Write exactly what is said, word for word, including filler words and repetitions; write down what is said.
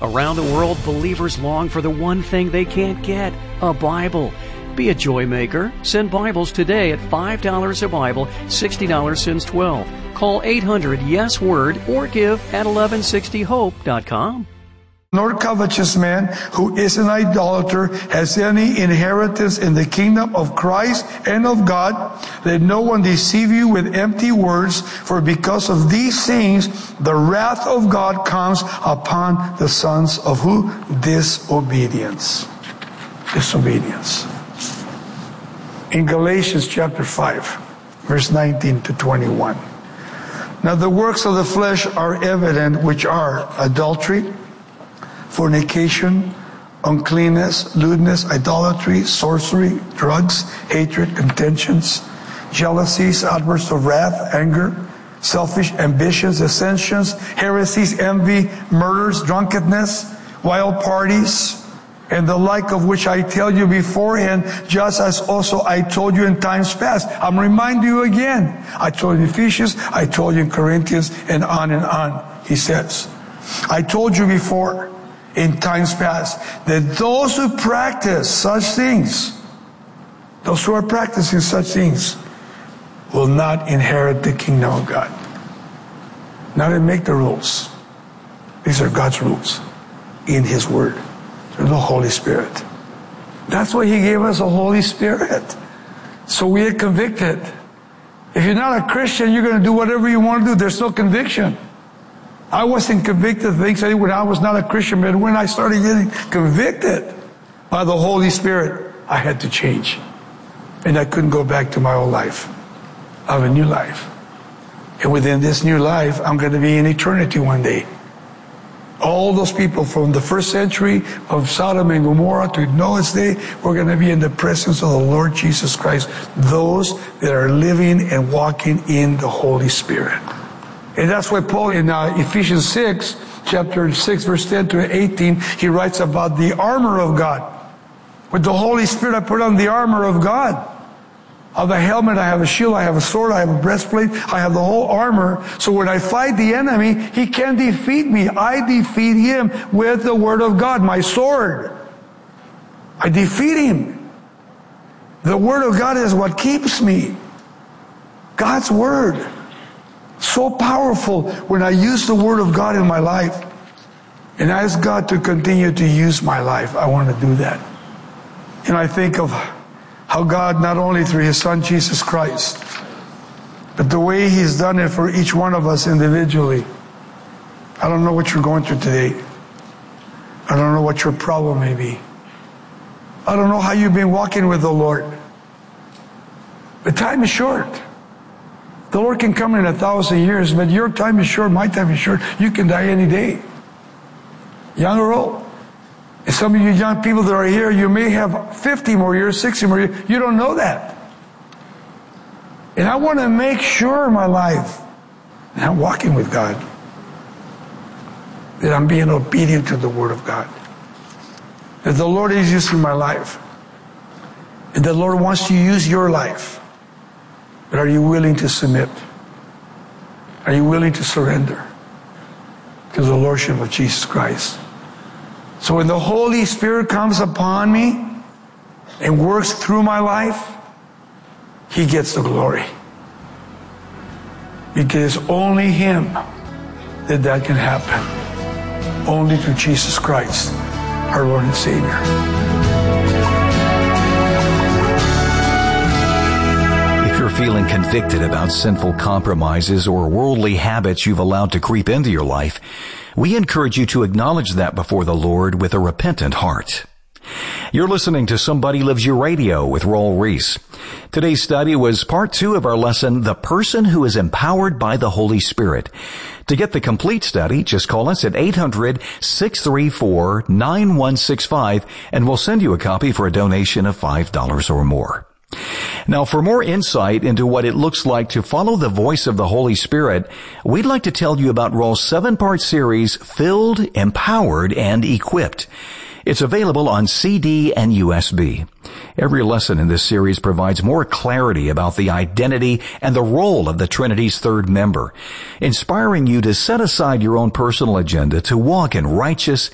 Around the world, believers long for the one thing they can't get, a Bible. Be a joy maker. Send Bibles today at five dollars a Bible, sixty dollars since twelve. Call eight hundred yes word or give at eleven sixty hope dot com. Nor covetous man who is an idolater has any inheritance in the kingdom of Christ and of God. Let no one deceive you with empty words, for because of these things the wrath of God comes upon the sons of who? Disobedience. Disobedience. In Galatians chapter five, verse nineteen to twenty-one. Now the works of the flesh are evident, which are adultery, fornication, uncleanness, lewdness, idolatry, sorcery, drugs, hatred, contentions, jealousies, outbursts of wrath, anger, selfish ambitions, dissensions, heresies, envy, murders, drunkenness, wild parties, and the like, of which I tell you beforehand, just as also I told you in times past. I'm reminding you again. I told you in Ephesians, I told you in Corinthians, and on and on, he says. I told you before, in times past, that those who practice such things, those who are practicing such things, will not inherit the kingdom of God. Now they make the rules. These are God's rules in His Word. Through the Holy Spirit. That's why He gave us the Holy Spirit. So we are convicted. If you're not a Christian, you're going to do whatever you want to do. There's no conviction. I wasn't convicted of things when I was not a Christian, but when I started getting convicted by the Holy Spirit, I had to change. And I couldn't go back to my old life. I have a new life. And within this new life, I'm going to be in eternity one day. All those people from the first century of Sodom and Gomorrah to Noah's day, we're going to be in the presence of the Lord Jesus Christ. Those that are living and walking in the Holy Spirit. And that's why Paul in uh, Ephesians six, chapter six, verse ten to eighteen, he writes about the armor of God. With the Holy Spirit, I put on the armor of God. I have a helmet, I have a shield, I have a sword, I have a breastplate, I have the whole armor. So when I fight the enemy, he can't defeat me. I defeat him with the Word of God, my sword. I defeat him. The Word of God is what keeps me. God's Word. So powerful when I use the Word of God in my life. And I ask God to continue to use my life. I want to do that. And I think of how God, not only through His Son, Jesus Christ, but the way He's done it for each one of us individually. I don't know what you're going through today. I don't know what your problem may be. I don't know how you've been walking with the Lord. But time is short. The Lord can come in a thousand years, but your time is short, my time is short. You can die any day. Young or old. And some of you young people that are here, you may have fifty more years, sixty more years. You don't know that. And I want to make sure in my life that I'm walking with God, that I'm being obedient to the Word of God, that the Lord is using my life, and the Lord wants to use your life. But are you willing to submit? Are you willing to surrender to the Lordship of Jesus Christ? So when the Holy Spirit comes upon me and works through my life, He gets the glory. Because only Him that that can happen. Only through Jesus Christ, our Lord and Savior. If you're feeling convicted about sinful compromises or worldly habits you've allowed to creep into your life, we encourage you to acknowledge that before the Lord with a repentant heart. You're listening to Somebody Lives Your Radio with Raul Ries. Today's study was part two of our lesson, The Person Who is Empowered by the Holy Spirit. To get the complete study, just call us at eight hundred, six three four, nine one six five and we'll send you a copy for a donation of five dollars or more. Now, for more insight into what it looks like to follow the voice of the Holy Spirit, we'd like to tell you about Raul's seven-part series, Filled, Empowered, and Equipped. It's available on C D and U S B. Every lesson in this series provides more clarity about the identity and the role of the Trinity's third member, inspiring you to set aside your own personal agenda to walk in righteous,